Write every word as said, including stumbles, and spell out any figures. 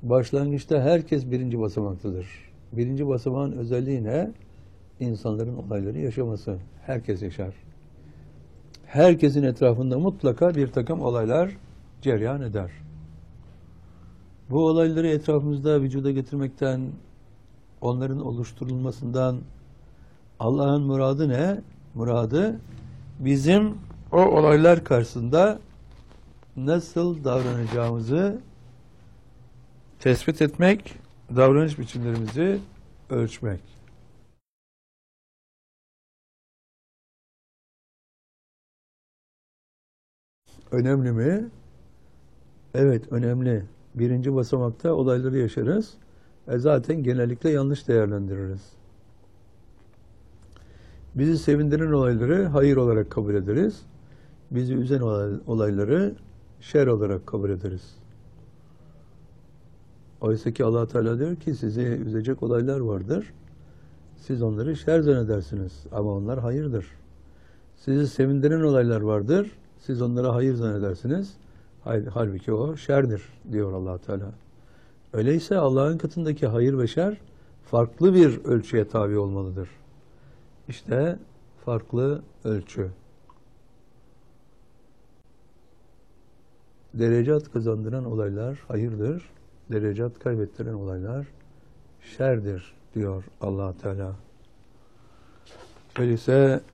Başlangıçta herkes birinci basamaktadır. Birinci basamağın özelliği ne? İnsanların olayları yaşaması. Herkes yaşar. Herkesin etrafında mutlaka bir takım olaylar cereyan eder. Bu olayları etrafımızda vücuda getirmekten, onların oluşturulmasından Allah'ın muradı ne? Muradı bizim o olaylar karşısında nasıl davranacağımızı tespit etmek, davranış biçimlerimizi ölçmek. Önemli mi? Evet, önemli. Birinci basamakta olayları yaşarız. E zaten genellikle yanlış değerlendiririz. Bizi sevindiren olayları hayır olarak kabul ederiz. Bizi üzen olayları şer olarak kabul ederiz. Oysa ki Allah Teala diyor ki sizi üzecek olaylar vardır. Siz onları şer zannedersiniz ama onlar hayırdır. Sizi sevindiren olaylar vardır. Siz onlara hayır zannedersiniz. Halbuki o şerdir diyor Allah Teala. Öyleyse Allah'ın katındaki hayır ve şer farklı bir ölçüye tabi olmalıdır. İşte farklı ölçü. Derecat kazandıran olaylar hayırdır. Derecat kaybettiren olaylar şerdir diyor Allah Teala. Öyleyse